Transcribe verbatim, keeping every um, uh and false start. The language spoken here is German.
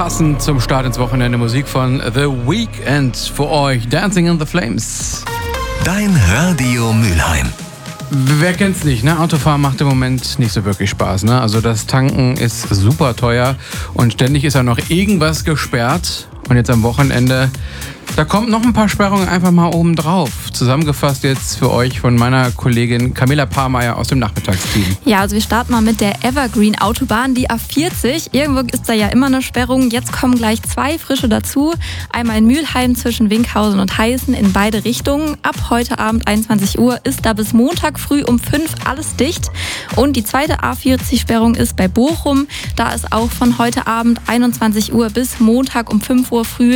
Passend zum Start ins Wochenende Musik von The Weeknd für euch. Dancing in the Flames. Dein Radio Mülheim. Wer kennt's nicht, ne? Autofahren macht im Moment nicht so wirklich Spaß, ne? Also das Tanken ist super teuer und ständig ist ja noch irgendwas gesperrt. Und jetzt am Wochenende, da kommt noch ein paar Sperrungen einfach mal oben drauf. Zusammengefasst jetzt für euch von meiner Kollegin Camilla Pahrmeier aus dem Nachmittagsteam. Ja, also wir starten mal mit der Evergreen Autobahn, die A vierzig. Irgendwo ist da ja immer eine Sperrung. Jetzt kommen gleich zwei frische dazu. Einmal in Mülheim zwischen Winkhausen und Heißen in beide Richtungen. Ab heute Abend einundzwanzig Uhr ist da bis Montag früh um fünf alles dicht. Und die zweite A vierzig-Sperrung ist bei Bochum. Da ist auch von heute Abend einundzwanzig Uhr bis Montag um fünf Uhr früh